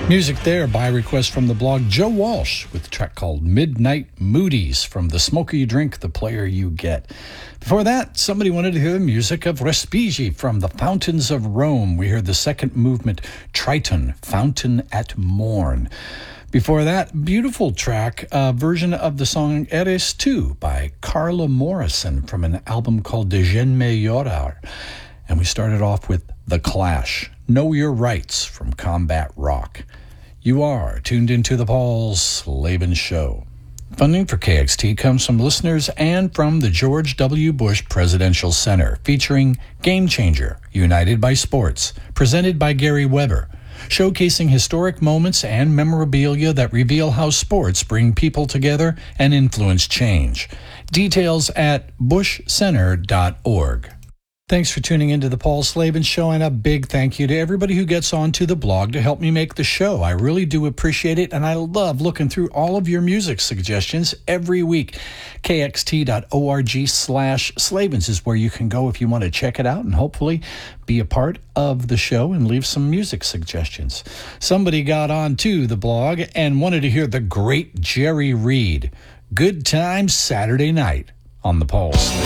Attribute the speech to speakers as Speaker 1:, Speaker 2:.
Speaker 1: Music there by request from the blog Joe Walsh with a track called Midnight Moodies from The Smoker You Drink, The Player You Get. Before that, somebody wanted to hear the music of Respighi from The Fountains of Rome. We heard the second movement, Triton, Fountain at Morn. Before that, beautiful track, a version of the song Eres Tu by Carla Morrison from an album called Déjeuner Llorar. And we started off with The Clash, Know Your Rights from Combat Rock. You are tuned into the Paul Slavin Show. Funding for KXT comes from listeners and from the George W. Bush Presidential Center, featuring Game Changer, United by Sports, presented by Gary Weber, showcasing historic moments and memorabilia that reveal how sports bring people together and influence change. Details at bushcenter.org. Thanks for tuning into the Paul Slavin Show, and a big thank you to everybody who gets onto the blog to help me make the show. I really do appreciate it, and I love looking through all of your music suggestions every week. KXT.org/Slavins is where you can go if you want to check it out and hopefully be a part of the show and leave some music suggestions. Somebody got onto the blog and wanted to hear the great Jerry Reed. Good Time Saturday Night on the Paul Slavin.